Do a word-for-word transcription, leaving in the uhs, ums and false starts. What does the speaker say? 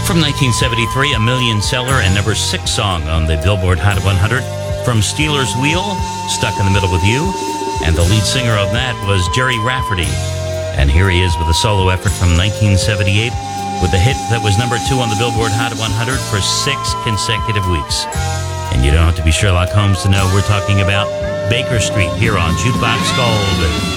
From nineteen seventy-three, a million seller and number six song on the Billboard Hot one hundred. From Steelers Wheel, Stuck in the Middle with You. And the lead singer of that was Jerry Rafferty. And here he is with a solo effort from nineteen seventy-eight with the hit that was number two on the Billboard Hot one hundred for six consecutive weeks. And you don't have to be Sherlock Holmes to know we're talking about Baker Street here on Jukebox Gold.